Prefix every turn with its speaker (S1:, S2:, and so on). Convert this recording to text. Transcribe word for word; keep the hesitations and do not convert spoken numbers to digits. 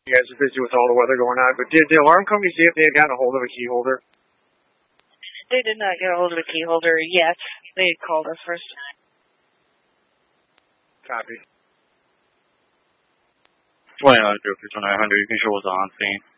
S1: You guys are busy with all the weather going on, but did the alarm company see if they had gotten a hold of a key holder?
S2: They did not get a hold of a key holder yet. They had called us first.
S1: Copy.
S3: twenty-nine zero three nine hundred, you can show us on scene.